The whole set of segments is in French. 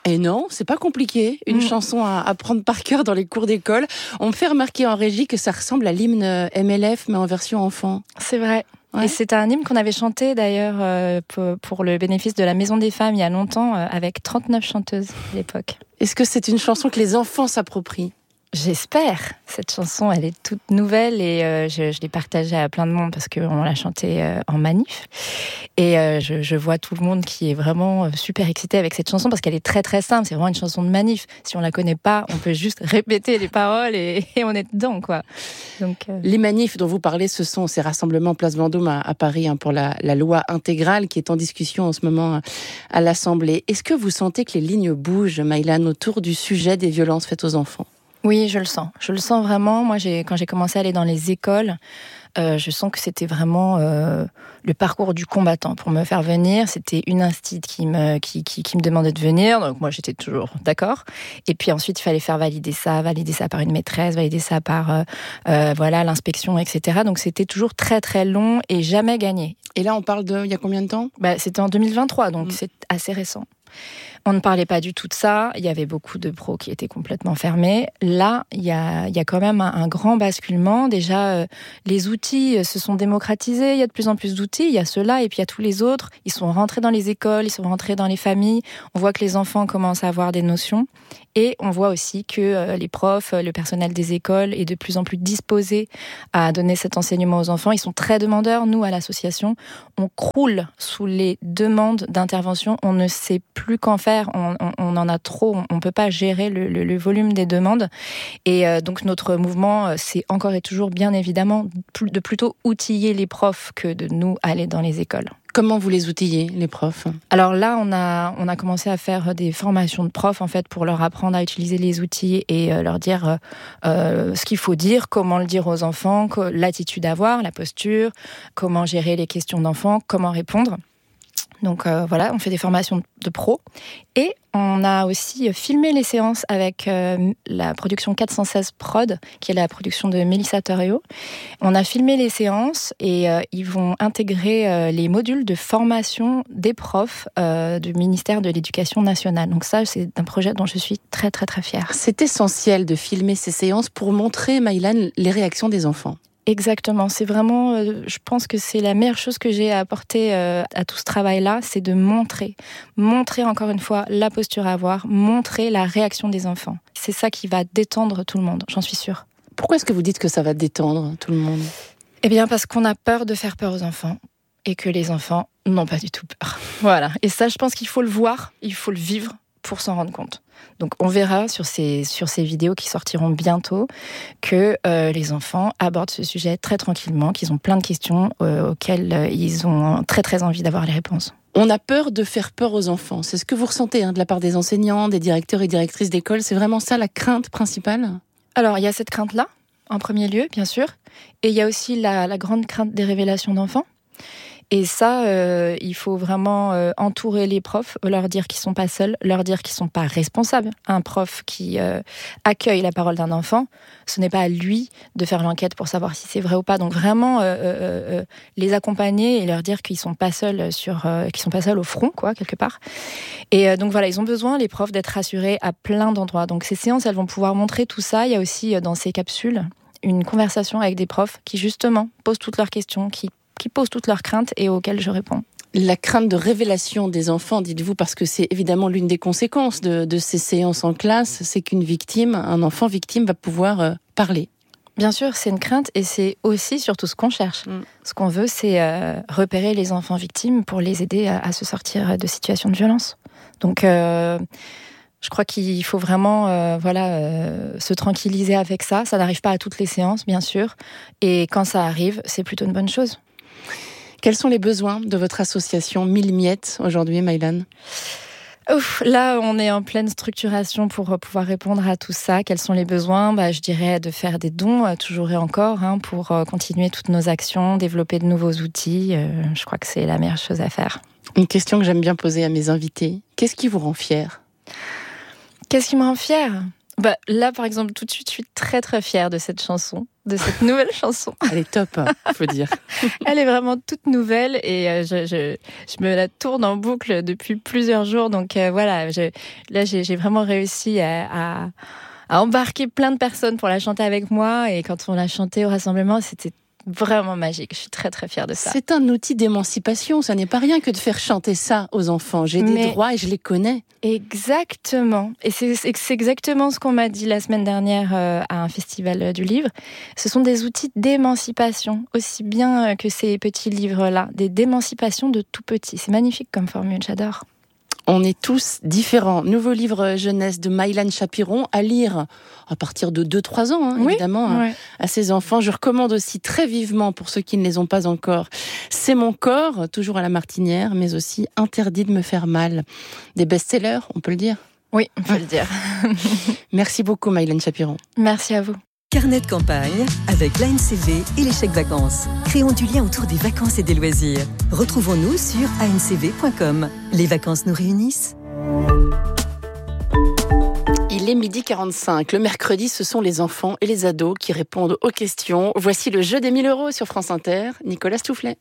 Et non, c'est pas compliqué. Une chanson à apprendre par cœur dans les cours d'école. On me fait remarquer en régie que ça ressemble à l'hymne MLF, mais en version enfant. C'est vrai. Ouais. Et c'est un hymne qu'on avait chanté d'ailleurs pour le bénéfice de la Maison des Femmes il y a longtemps, avec 39 chanteuses à l'époque. Est-ce que c'est une chanson que les enfants s'approprient ? J'espère. Cette chanson, elle est toute nouvelle et je l'ai partagée à plein de monde parce qu'on l'a chantée en manif. Et je vois tout le monde qui est vraiment super excité avec cette chanson parce qu'elle est très très simple. C'est vraiment une chanson de manif. Si on la connaît pas, on peut juste répéter les paroles et on est dedans, quoi. Donc, Les manifs dont vous parlez, ce sont ces rassemblements Place Vendôme à Paris pour la loi intégrale qui est en discussion en ce moment à l'Assemblée. Est-ce que vous sentez que les lignes bougent, Maïlane, autour du sujet des violences faites aux enfants ? Oui, je le sens. Je le sens vraiment. Moi, quand j'ai commencé à aller dans les écoles, je sens que c'était vraiment le parcours du combattant pour me faire venir. C'était une instite qui me demandait de venir. Donc moi, j'étais toujours d'accord. Et puis ensuite, il fallait faire valider ça par une maîtresse, valider ça par l'inspection, etc. Donc c'était toujours très très long et jamais gagné. Et là, on parle il y a combien de temps ? C'était en 2023, donc c'est assez récent. On ne parlait pas du tout de ça. Il y avait beaucoup de pros qui étaient complètement fermés. Là, il y a quand même un grand basculement. Déjà, les outils se sont démocratisés. Il y a de plus en plus d'outils. Il y a ceux-là et puis il y a tous les autres. Ils sont rentrés dans les écoles, ils sont rentrés dans les familles. On voit que les enfants commencent à avoir des notions. Et on voit aussi que les profs, le personnel des écoles est de plus en plus disposé à donner cet enseignement aux enfants. Ils sont très demandeurs. Nous, à l'association, on croule sous les demandes d'intervention. On ne sait plus qu'en faire. On en a trop. On ne peut pas gérer le volume des demandes. Et donc, notre mouvement, c'est encore et toujours, bien évidemment, de plutôt outiller les profs que de nous aller dans les écoles. Comment vous les outillez, les profs ? Alors là, on a commencé à faire des formations de profs, en fait, pour leur apprendre à utiliser les outils et leur dire ce qu'il faut dire, comment le dire aux enfants, l'attitude à avoir, la posture, comment gérer les questions d'enfants, comment répondre. Donc on fait des formations de pros. Et on a aussi filmé les séances avec la production 416 Prod, qui est la production de Mélissa Torreo. On a filmé les séances et ils vont intégrer les modules de formation des profs du ministère de l'Éducation nationale. Donc ça, c'est un projet dont je suis très très très fière. C'est essentiel de filmer ces séances pour montrer, Maïlane, les réactions des enfants. Exactement, c'est vraiment, je pense que c'est la meilleure chose que j'ai à apporter à tout ce travail-là, c'est de montrer encore une fois la posture à avoir, montrer la réaction des enfants. C'est ça qui va détendre tout le monde, j'en suis sûre. Pourquoi est-ce que vous dites que ça va détendre tout le monde ? Eh bien parce qu'on a peur de faire peur aux enfants et que les enfants n'ont pas du tout peur. Voilà, et ça je pense qu'il faut le voir, il faut le vivre pour s'en rendre compte. Donc on verra sur ces vidéos qui sortiront bientôt que les enfants abordent ce sujet très tranquillement, qu'ils ont plein de questions auxquelles ils ont très très envie d'avoir les réponses. On a peur de faire peur aux enfants. C'est ce que vous ressentez de la part des enseignants, des directeurs et directrices d'école. C'est vraiment ça la crainte principale ? Alors il y a cette crainte-là, en premier lieu, bien sûr. Et il y a aussi la grande crainte des révélations d'enfants. Et ça, il faut vraiment entourer les profs, leur dire qu'ils sont pas seuls, leur dire qu'ils sont pas responsables. Un prof qui accueille la parole d'un enfant, ce n'est pas à lui de faire l'enquête pour savoir si c'est vrai ou pas. Donc vraiment les accompagner et leur dire qu'ils sont pas seuls qu'ils sont pas seuls au front, quoi, quelque part. Et donc voilà, ils ont besoin, les profs, d'être rassurés à plein d'endroits. Donc ces séances, elles vont pouvoir montrer tout ça. Il y a aussi dans ces capsules une conversation avec des profs qui justement posent toutes leurs questions, qui posent toutes leurs craintes et auxquelles je réponds. La crainte de révélation des enfants, dites-vous, parce que c'est évidemment l'une des conséquences de ces séances en classe, c'est un enfant victime va pouvoir parler. Bien sûr, c'est une crainte et c'est aussi surtout ce qu'on cherche. Ce qu'on veut, c'est repérer les enfants victimes pour les aider à se sortir de situations de violence. Donc, je crois qu'il faut vraiment se tranquilliser avec ça. Ça n'arrive pas à toutes les séances, bien sûr. Et quand ça arrive, c'est plutôt une bonne chose. Quels sont les besoins de votre association 1000 miettes aujourd'hui, Maïlane ? Là, on est en pleine structuration pour pouvoir répondre à tout ça. Quels sont les besoins ? Je dirais de faire des dons, toujours et encore, pour continuer toutes nos actions, développer de nouveaux outils. Je crois que c'est la meilleure chose à faire. Une question que j'aime bien poser à mes invités. Qu'est-ce qui vous rend fière ? Qu'est-ce qui me rend fière ? Là, par exemple, tout de suite, je suis très très fière de cette chanson, de cette nouvelle chanson. Elle est top, faut dire. Elle est vraiment toute nouvelle et je me la tourne en boucle depuis plusieurs jours. Donc voilà, j'ai vraiment réussi à embarquer plein de personnes pour la chanter avec moi. Et quand on l'a chantée au rassemblement, c'était vraiment magique. Je suis très très fière de ça. C'est un outil d'émancipation. Ça n'est pas rien que de faire chanter ça aux enfants. J'ai des droits et je les connais. Exactement. Et c'est exactement ce qu'on m'a dit la semaine dernière à un festival du livre. Ce sont des outils d'émancipation, aussi bien que ces petits livres-là. D'émancipation de tout petit. C'est magnifique comme formule, j'adore. On est tous différents. Nouveau livre jeunesse de Maïlane Chapiron à lire à partir de 2-3 ans, évidemment, oui. À ses enfants. Je recommande aussi très vivement pour ceux qui ne les ont pas encore. C'est mon corps, toujours à la Martinière, mais aussi Interdit de me faire mal. Des best-sellers, on peut le dire? Oui, on peut le dire. Merci beaucoup Maïlane Chapiron. Merci à vous. Carnet de campagne avec l'ANCV et les chèques vacances. Créons du lien autour des vacances et des loisirs. Retrouvons-nous sur ancv.com. Les vacances nous réunissent. Il est 12h45. Le mercredi, ce sont les enfants et les ados qui répondent aux questions. Voici le jeu des 1000 € sur France Inter. Nicolas Stoufflet.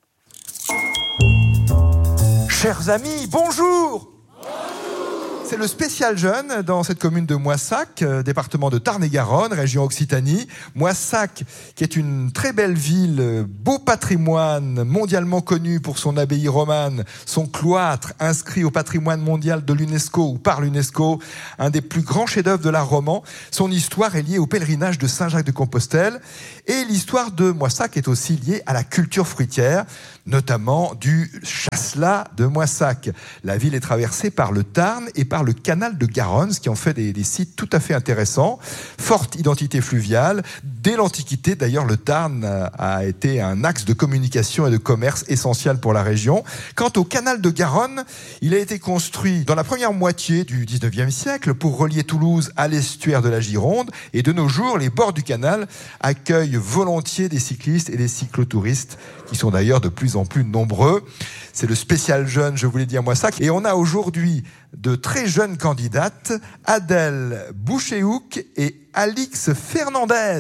Chers amis, bonjour! C'est le spécial jeune dans cette commune de Moissac, département de Tarn-et-Garonne, région Occitanie. Moissac, qui est une très belle ville, beau patrimoine, mondialement connu pour son abbaye romane, son cloître inscrit au patrimoine mondial de l'UNESCO ou par l'UNESCO, un des plus grands chefs-d'œuvre de l'art roman. Son histoire est liée au pèlerinage de Saint-Jacques-de-Compostelle. Et l'histoire de Moissac est aussi liée à la culture fruitière, notamment du chasselas de Moissac. La ville est traversée par le Tarn et par le canal de Garonne, ce qui en fait des sites tout à fait intéressants. Forte identité fluviale. Dès l'Antiquité, d'ailleurs, le Tarn a été un axe de communication et de commerce essentiel pour la région. Quant au canal de Garonne, il a été construit dans la première moitié du 19e siècle pour relier Toulouse à l'estuaire de la Gironde. Et de nos jours, les bords du canal accueillent volontiers des cyclistes et des cyclotouristes qui sont d'ailleurs de plus en plus nombreux. C'est le spécial jeune, je voulais dire Moissac. Et on a aujourd'hui de très jeunes candidates, Adèle Bouchéhouk et Alix Fernandez.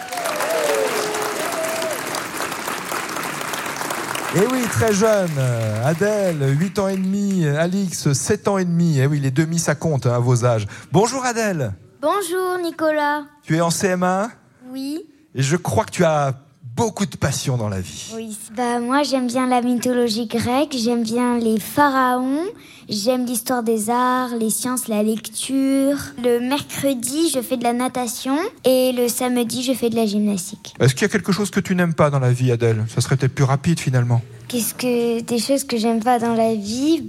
Et oui, très jeune. Adèle, 8 ans et demi. Alix, 7 ans et demi. Et oui, les demi, ça compte à vos âges. Bonjour Adèle. Bonjour Nicolas. Tu es en CM1 ? Oui. Et je crois que tu as beaucoup de passion dans la vie. Oui. Moi, j'aime bien la mythologie grecque, j'aime bien les pharaons, j'aime l'histoire des arts, les sciences, la lecture. Le mercredi, je fais de la natation et le samedi, je fais de la gymnastique. Est-ce qu'il y a quelque chose que tu n'aimes pas dans la vie, Adèle ? Ça serait peut-être plus rapide, finalement. Des choses que j'aime pas dans la vie,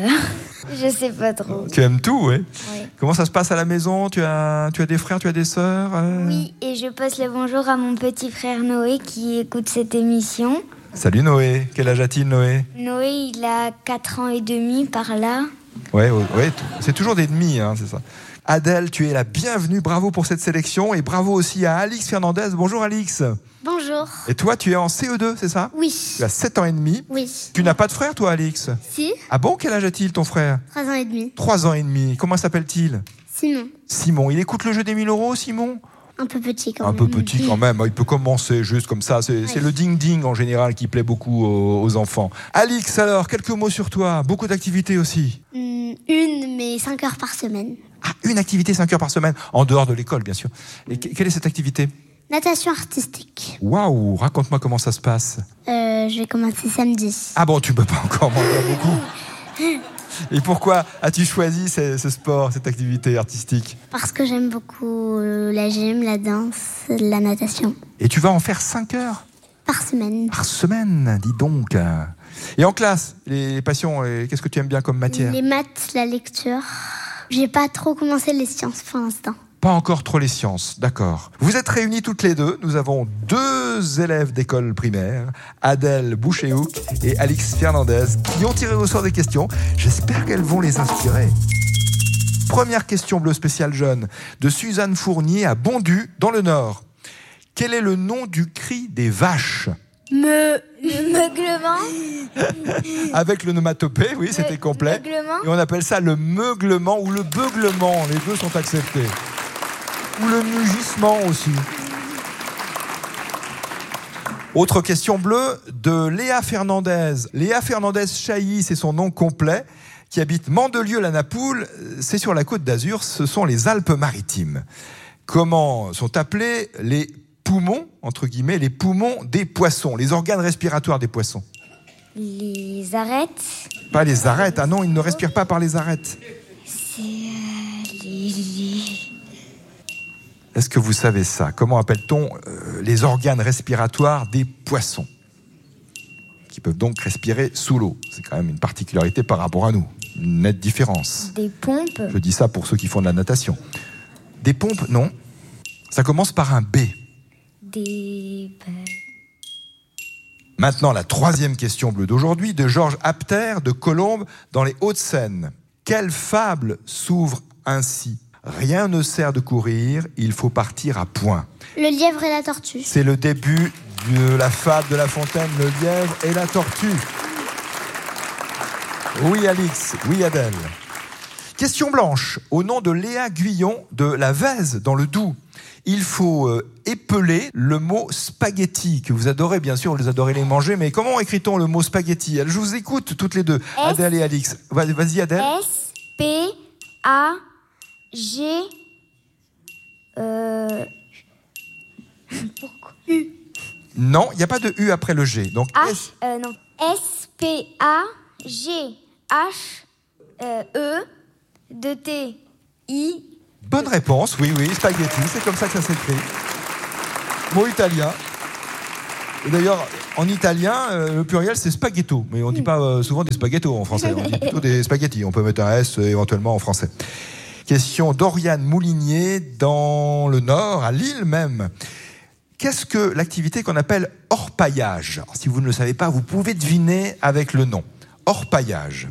je sais pas trop. Tu aimes tout, oui. Oui. Comment ça se passe à la maison ? Tu as des frères, tu as des sœurs Oui, et je passe le bonjour à mon petit frère Noé qui écoute cette émission. Salut Noé. Quel âge a-t-il, Noé ? Noé, il a 4 ans et demi par là. Ouais, c'est toujours des demi, c'est ça. Adèle, tu es la bienvenue. Bravo pour cette sélection et bravo aussi à Alix Fernandez. Bonjour Alix. Bonjour. Et toi, tu es en CE2, c'est ça ? Oui. Tu as 7 ans et demi. Oui. Tu n'as pas de frère, toi, Alix ? Si. Ah bon ? Quel âge a-t-il, ton frère ? 3 ans et demi. 3 ans et demi. Comment s'appelle-t-il ? Simon. Simon. Il écoute le jeu des 1000 €, Simon ? Un peu petit quand même. Un peu petit quand même. Il peut commencer juste comme ça. C'est le ding-ding en général qui plaît beaucoup aux enfants. Alix, alors, quelques mots sur toi. Beaucoup d'activités aussi. Mais 5 heures par semaine. Ah, une activité 5 heures par semaine, en dehors de l'école, bien sûr. Et quelle est cette activité ? Natation artistique. Waouh, raconte-moi comment ça se passe. Je vais commencer samedi. Ah bon, tu peux pas encore m'en dire beaucoup. Et pourquoi as-tu choisi ce sport, cette activité artistique ? Parce que j'aime beaucoup la gym, la danse, la natation. Et tu vas en faire 5 heures ? Par semaine. Par semaine, dis donc. Et en classe, les passions, qu'est-ce que tu aimes bien comme matière ? Les maths, la lecture. J'ai pas trop commencé les sciences pour l'instant. Pas encore trop les sciences, d'accord. Vous êtes réunis toutes les deux. Nous avons 2 élèves d'école primaire, Adèle Bouchéhouk et Alix Fernandez, qui ont tiré au sort des questions. J'espère qu'elles vont les inspirer. Première question bleu spécial jeune de Suzanne Fournier à Bondu, dans le Nord. Quel est le nom du cri des vaches ? Le meuglement. Avec le nomatopée, oui, c'était complet. Meuglement. Et on appelle ça le meuglement ou le beuglement. Les deux sont acceptés. Ou le mugissement aussi. Autre question bleue de Léa Fernandez. Léa Fernandez-Chailly, c'est son nom complet, qui habite Mandelieu-la-Napoule. C'est sur la Côte d'Azur, ce sont les Alpes-Maritimes. Comment sont appelés les poumons, entre guillemets, les poumons des poissons, les organes respiratoires des poissons? Les arêtes. Pas les arêtes, ah non, ils ne respirent pas par les arêtes. C'est les... Est-ce que vous savez ça? Comment appelle-t-on les organes respiratoires des poissons? Qui peuvent donc respirer sous l'eau. C'est quand même une particularité par rapport à nous. Une nette différence. Des pompes. Je dis ça pour ceux qui font de la natation. Des pompes, non. Ça commence par un B. Des... Maintenant, la troisième question bleue d'aujourd'hui, de Georges Apter, de Colombes, dans les Hauts-de-Seine. Quelle fable s'ouvre ainsi? Rien ne sert de courir, il faut partir à point. Le lièvre et la tortue. C'est le début de la fable de La Fontaine, le lièvre et la tortue. Oui, Alix, oui, Adèle. Question blanche, au nom de Léa Guyon, de la Vèze, dans le Doubs. Il faut épeler le mot spaghetti, que vous adorez, bien sûr, vous adorez les manger, mais comment écrit-on le mot spaghetti? Je vous écoute toutes les deux, Adèle et Alix. Vas-y, Adèle. S-P-A-G... Pourquoi U? Non, il n'y a pas de U après le G. Donc non. S-P-A-G-H-E-D-T-I. Bonne réponse, oui, spaghetti, c'est comme ça que ça s'écrit. Mot italien. Et d'ailleurs, en italien, le pluriel c'est spaghetto, mais on ne dit pas souvent des spaghettos en français, on dit plutôt des spaghettis. On peut mettre un S éventuellement en français. Question d'Oriane Moulinier, dans le Nord, à Lille même. Qu'est-ce que l'activité qu'on appelle orpaillage? Alors, si vous ne le savez pas, vous pouvez deviner avec le nom. Orpaillage.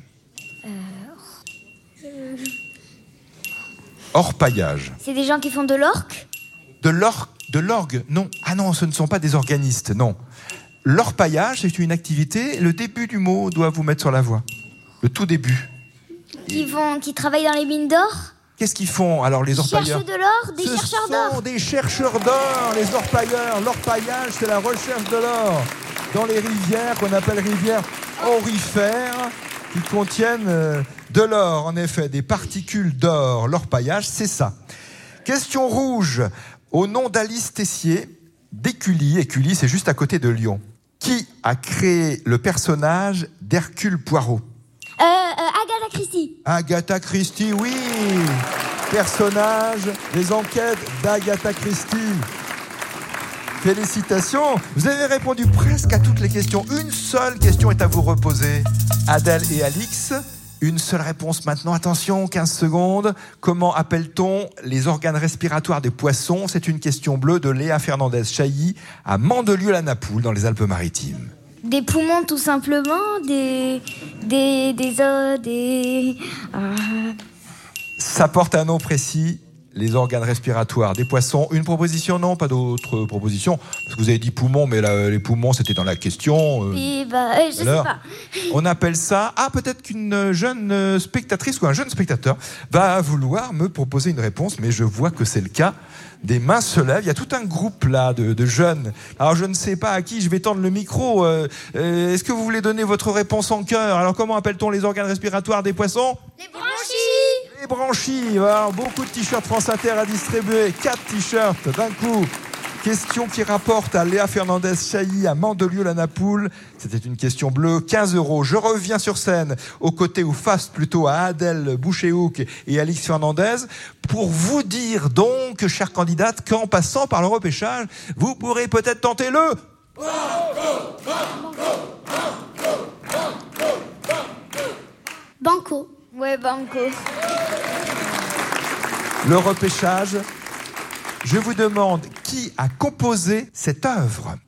Orpaillage. C'est des gens qui font de l'orque? De l'orgue, non. Ah non, ce ne sont pas des organistes, non. L'orpaillage, c'est une activité, le début du mot doit vous mettre sur la voie. Le tout début. Qui travaillent dans les mines d'or? Qu'est-ce qu'ils font, alors, les orpailleurs? Cherchent de l'or, des chercheurs d'or. Ce sont des chercheurs d'or, les orpailleurs. L'orpaillage, c'est la recherche de l'or. Dans les rivières, qu'on appelle rivières aurifères, qui contiennent de l'or, en effet, des particules d'or. L'orpaillage, c'est ça. Question rouge, au nom d'Alice Tessier, d'Écully. Écully, c'est juste à côté de Lyon. Qui a créé le personnage d'Hercule Poirot? Agatha Christie. Agatha Christie, oui. Personnage des enquêtes d'Agatha Christie. Félicitations. Vous avez répondu presque à toutes les questions. Une seule question est à vous reposer. Adèle et Alix, une seule réponse maintenant. Attention, 15 secondes. Comment appelle-t-on les organes respiratoires des poissons? C'est une question bleue de Léa Fernandez-Chailly à Mandelieu-la-Napoule, dans les Alpes-Maritimes. Des poumons, tout simplement, des os, Ça porte un nom précis, les organes respiratoires des poissons. Une proposition, non? Pas d'autre proposition? Parce que vous avez dit poumons, mais là, les poumons, c'était dans la question. je sais pas. On appelle ça... Ah, peut-être qu'une jeune spectatrice ou un jeune spectateur va vouloir me proposer une réponse, mais je vois que c'est le cas. Des mains se lèvent. Il y a tout un groupe là de jeunes. Alors je ne sais pas à qui je vais tendre le micro. Est-ce que vous voulez donner votre réponse en chœur? Alors comment appelle-t-on les organes respiratoires des poissons? Les branchies. Les branchies. Alors, beaucoup de t-shirts France Inter à distribuer. 4 t-shirts d'un coup. Question qui rapporte à Léa Fernandez-Chailly à Mandelieu-la-Napoule. C'était une question bleue, 15 €. Je reviens sur scène, aux côtés ou face plutôt à Adèle Bouchéhouc et Alix Fernandez, pour vous dire donc, chères candidates, qu'en passant par le repêchage, vous pourrez peut-être tenter le... Banco. Ouais, banco. Le repêchage. Je vous demande qui a composé cette œuvre.